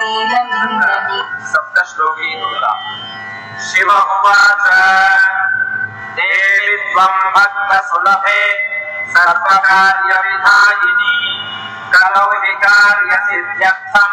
सप्तश्लोकी तुला शिव उवाच देवि त्वं भक्त सुलभे सर्वकार्य विधायिने